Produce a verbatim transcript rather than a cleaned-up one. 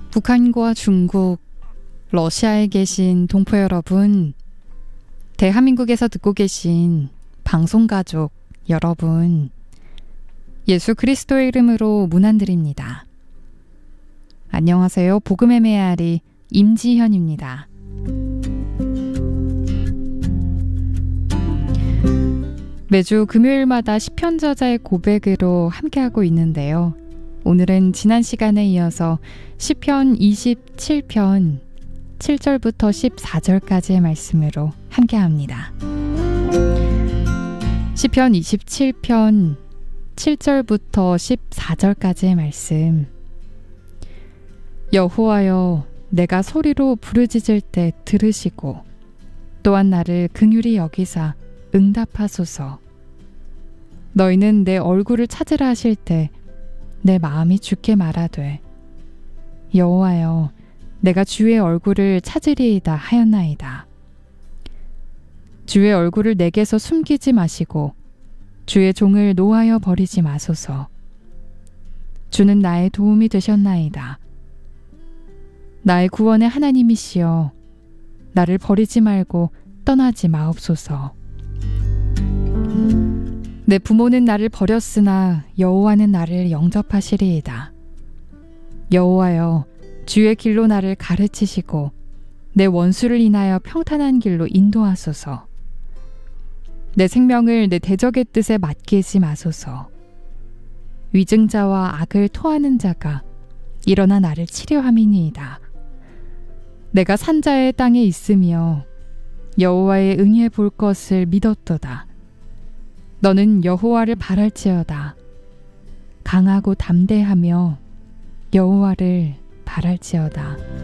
북한과 중국, 러시아에 계신 동포 여러분, 대한민국에서 듣고 계신 방송가족 여러분, 예수 그리스도의 이름으로 문안드립니다. 안녕하세요. 복음의 메아리 임지현입니다. 매주 금요일마다 시편 저자의 고백으로 함께하고 있는데요. 오늘은 지난 시간에 이어서 시편 이십칠 편 칠 절부터 십사 절까지의 말씀으로 함께합니다. 시편 이십칠 편 칠 절부터 십사 절까지의 말씀. 여호와여, 내가 소리로 부르짖을 때 들으시고 또한 나를 긍휼히 여기사 응답하소서. 너희는 내 얼굴을 찾으라 하실 때 내 마음이 주께 말하되, 여호와여, 내가 주의 얼굴을 찾으리이다 하였나이다. 주의 얼굴을 내게서 숨기지 마시고 주의 종을 노하여 버리지 마소서. 주는 나의 도움이 되셨나이다. 나의 구원의 하나님이시여, 나를 버리지 말고 떠나지 마옵소서. 내 부모는 나를 버렸으나 여호와는 나를 영접하시리이다. 여호와여, 주의 길로 나를 가르치시고 내 원수를 인하여 평탄한 길로 인도하소서. 내 생명을 내 대적의 뜻에 맡기지 마소서. 위증자와 악을 토하는 자가 일어나 나를 치려함이니이다. 내가 산자의 땅에 있으며 여호와의 응해 볼 것을 믿었도다. 너는 여호와를 바랄지어다. 강하고 담대하며 여호와를 바랄지어다.